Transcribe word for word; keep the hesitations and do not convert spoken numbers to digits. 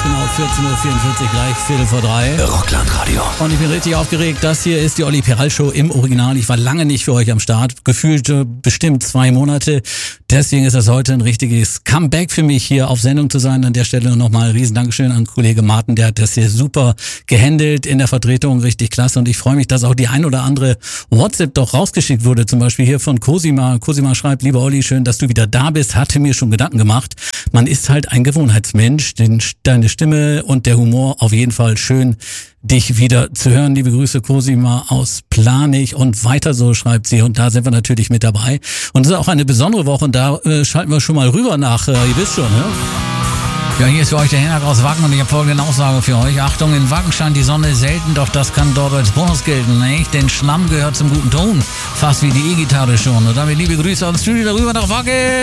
genau vierzehn Uhr vierundvierzig, gleich Viertel vor drei. Rockland-Radio. Und ich bin richtig aufgeregt. Das hier ist die Olli Peral Show im Original. Ich war lange nicht für euch am Start. Gefühlt äh, bestimmt zwei Monate. Deswegen ist das heute ein richtiges Comeback für mich, hier auf Sendung zu sein. An der Stelle nochmal ein riesen Dankeschön an Kollege Martin. Der hat das hier super gehandelt in der Vertretung. Richtig klasse. Und ich freue mich, dass auch die ein oder andere WhatsApp doch rausgeschickt wurde. Zum Beispiel hier von Cosima. Cosima schreibt: Lieber Olli, schön, dass du wieder da bist. Hatte mir schon Gedanken gemacht. Man ist halt ein Gewohnheitsmensch. Den, deine Stimme und der Humor auf jeden Fall schön, dich wieder zu hören. Liebe Grüße, Cosima aus Planich, und weiter so, schreibt sie. Und da sind wir natürlich mit dabei. Und es ist auch eine besondere Woche, und da äh, schalten wir schon mal rüber nach, äh, ihr wisst schon, ne? Ja, hier ist für euch der Hinak aus Wacken, und ich habe folgende Aussage für euch. Achtung, in Wacken scheint die Sonne selten, doch das kann dort als Bonus gelten, nicht? Denn Schlamm gehört zum guten Ton, fast wie die E-Gitarre schon. Und damit liebe Grüße ans Studio darüber nach Wacken.